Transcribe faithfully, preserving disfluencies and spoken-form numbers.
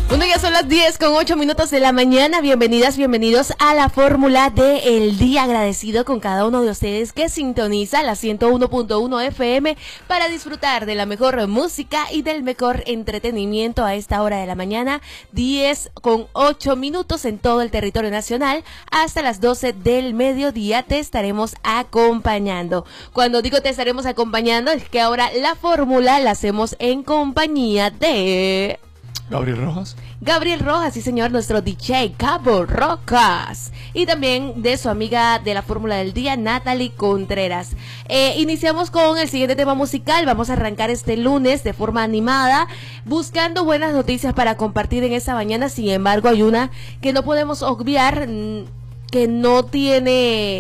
Bueno, ya son las diez con ocho minutos de la mañana. Bienvenidas, bienvenidos a la fórmula del día. Agradecido con cada uno de ustedes que sintoniza la ciento uno punto uno F M para disfrutar de la mejor música y del mejor entretenimiento a esta hora de la mañana. diez con ocho minutos en todo el territorio nacional. Hasta las doce del mediodía te estaremos acompañando. Cuando digo te estaremos acompañando, es que ahora la fórmula la hacemos en compañía de... Gabriel Rojas. Gabriel Rojas, sí señor, nuestro D J Cabo Rojas. Y también de su amiga de la fórmula del día, Natalie Contreras. Eh, iniciamos con el siguiente tema musical. Vamos a arrancar este lunes de forma animada, buscando buenas noticias para compartir en esta mañana. Sin embargo, hay una que no podemos obviar, que no tiene...